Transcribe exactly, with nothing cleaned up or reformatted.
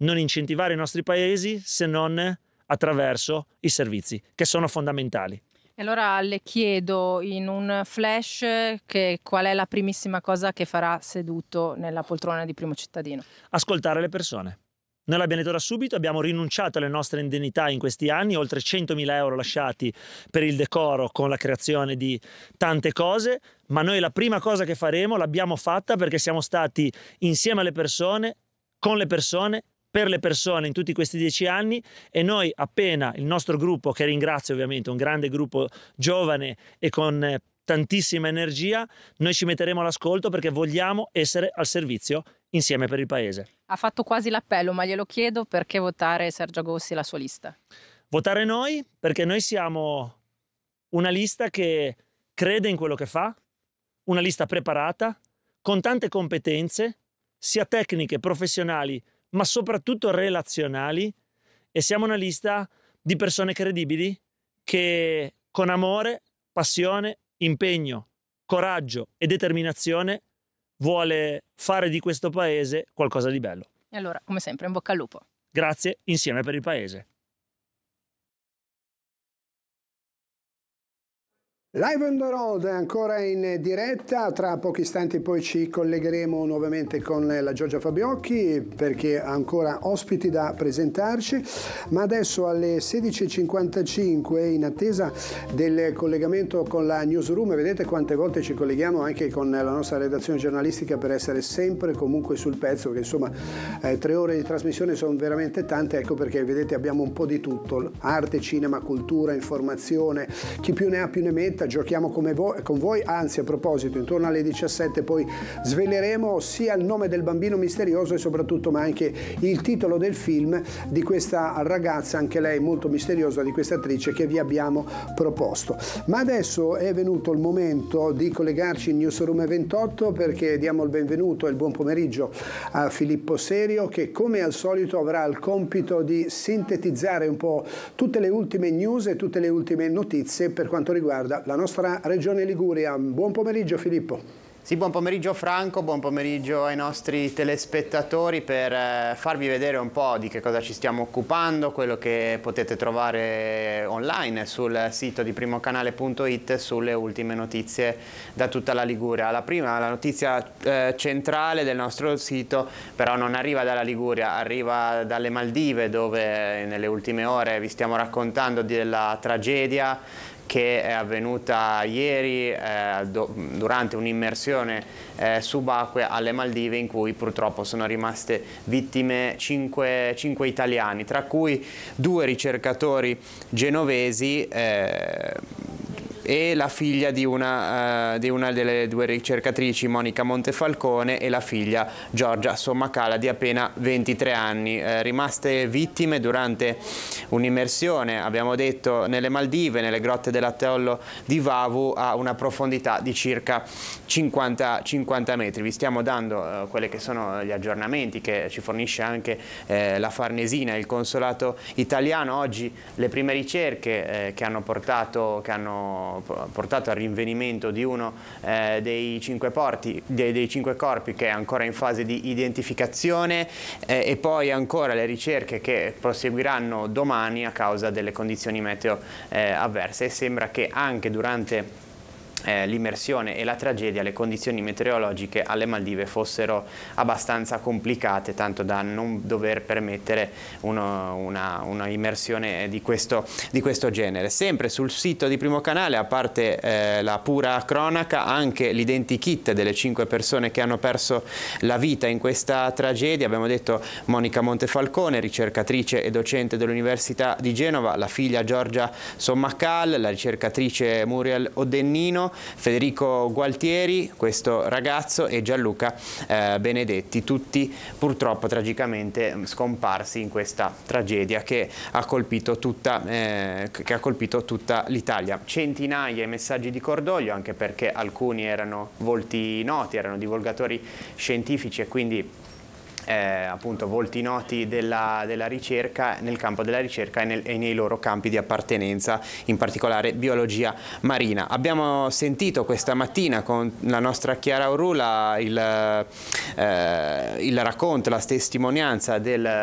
non incentivare i nostri paesi se non attraverso i servizi, che sono fondamentali. Allora le chiedo in un flash che qual è la primissima cosa che farà seduto nella poltrona di primo cittadino? Ascoltare le persone. Noi l'abbiamo detto da subito, abbiamo rinunciato alle nostre indennità in questi anni, oltre centomila euro lasciati per il decoro con la creazione di tante cose, ma noi la prima cosa che faremo l'abbiamo fatta perché siamo stati insieme alle persone, con le persone, per le persone in tutti questi dieci anni, e noi appena il nostro gruppo, che ringrazio ovviamente, un grande gruppo giovane e con eh, tantissima energia, noi ci metteremo all'ascolto perché vogliamo essere al servizio insieme per il Paese. Ha fatto quasi l'appello, ma glielo chiedo: perché votare Sergio Agossi e la sua lista? Votare noi perché noi siamo una lista che crede in quello che fa, una lista preparata, con tante competenze, sia tecniche, professionali, ma soprattutto relazionali, e siamo una lista di persone credibili che con amore, passione, impegno, coraggio e determinazione vuole fare di questo Paese qualcosa di bello. E allora, come sempre, in bocca al lupo. Grazie, insieme per il Paese. Live on the road ancora in diretta, tra pochi istanti poi ci collegheremo nuovamente con la Giorgia Fabiocchi perché ha ancora ospiti da presentarci, ma adesso alle sedici e cinquantacinque, in attesa del collegamento con la newsroom, vedete quante volte ci colleghiamo anche con la nostra redazione giornalistica per essere sempre comunque sul pezzo, che insomma eh, tre ore di trasmissione sono veramente tante, ecco perché vedete abbiamo un po' di tutto, arte, cinema, cultura, informazione, chi più ne ha più ne metta. Giochiamo come voi, con voi, anzi a proposito intorno alle diciassette poi sveleremo sia il nome del bambino misterioso e soprattutto ma anche il titolo del film di questa ragazza, anche lei molto misteriosa, di questa attrice che vi abbiamo proposto. Ma adesso è venuto il momento di collegarci in Newsroom ventotto perché diamo il benvenuto e il buon pomeriggio a Filippo Serio, che come al solito avrà il compito di sintetizzare un po' tutte le ultime news e tutte le ultime notizie per quanto riguarda la nostra regione Liguria. Buon pomeriggio Filippo. Sì, buon pomeriggio Franco, buon pomeriggio ai nostri telespettatori per eh, farvi vedere un po' di che cosa ci stiamo occupando, quello che potete trovare online sul sito di primocanale punto it sulle ultime notizie da tutta la Liguria. La prima, la notizia eh, centrale del nostro sito, però non arriva dalla Liguria, arriva dalle Maldive, dove nelle ultime ore vi stiamo raccontando della tragedia che è avvenuta ieri eh, do, durante un'immersione eh, subacquea alle Maldive, in cui purtroppo sono rimaste vittime cinque, cinque italiani, tra cui due ricercatori genovesi eh, e la figlia di una, uh, di una delle due ricercatrici, Monica Montefalcone, e la figlia Giorgia Sommacala di appena ventitré anni, eh, rimaste vittime durante un'immersione, abbiamo detto, nelle Maldive, nelle grotte dell'atollo di Vavu, a una profondità di circa cinquanta metri. Vi stiamo dando uh, quelli che sono gli aggiornamenti che ci fornisce anche eh, la Farnesina, il consolato italiano. Oggi le prime ricerche eh, che hanno portato, che hanno portato al rinvenimento di uno eh, dei, cinque porti, dei, dei cinque corpi, che è ancora in fase di identificazione, eh, e poi ancora le ricerche che proseguiranno domani a causa delle condizioni meteo eh, avverse, e sembra che anche durante Eh, l'immersione e la tragedia le condizioni meteorologiche alle Maldive fossero abbastanza complicate, tanto da non dover permettere uno, una, una immersione di questo, di questo genere. Sempre sul sito di Primo Canale, a parte eh, la pura cronaca, anche l'identikit delle cinque persone che hanno perso la vita in questa tragedia. Abbiamo detto Monica Montefalcone, ricercatrice e docente dell'Università di Genova, la figlia Giorgia Sommacal, la ricercatrice Muriel Odennino, Federico Gualtieri, questo ragazzo, e Gianluca eh, Benedetti, tutti purtroppo tragicamente scomparsi in questa tragedia che ha colpito tutta, eh, che ha colpito tutta l'Italia. Centinaia di messaggi di cordoglio, anche perché alcuni erano volti noti, erano divulgatori scientifici e quindi Eh, appunto volti noti della, della ricerca, nel campo della ricerca e, nel, e nei loro campi di appartenenza, in particolare biologia marina. Abbiamo sentito questa mattina con la nostra Chiara Orrula il, eh, il racconto, la testimonianza del